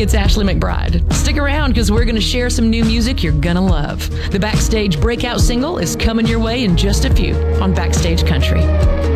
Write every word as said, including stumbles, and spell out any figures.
it's Ashley McBride. Stick around because we're going to share some new music you're going to love. The Backstage breakout single is coming your way in just a few on Backstage Country.